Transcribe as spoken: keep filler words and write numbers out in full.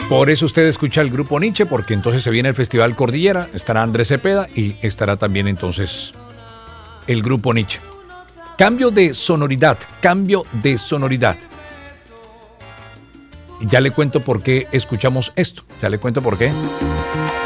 Por eso usted escucha el grupo Nietzsche, porque entonces se viene el Festival Cordillera, estará Andrés Cepeda y estará también entonces el grupo Nietzsche. Cambio de sonoridad, cambio de sonoridad. Ya le cuento por qué escuchamos esto, ya le cuento por qué.